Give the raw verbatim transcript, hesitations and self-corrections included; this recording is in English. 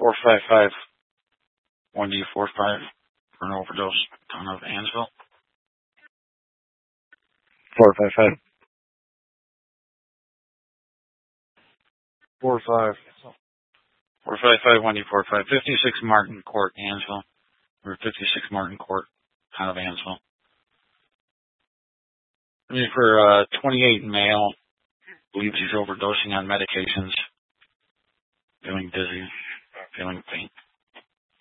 four five five, one D four five for an overdose, town of Ansville. Four five five. Four five. Four five five, one D four five, fifty-six Martin Court, Ansville. Or fifty-six Martin Court, town of Ansville. For uh, twenty-eight male, believes he's overdosing on medications, feeling dizzy, feeling faint.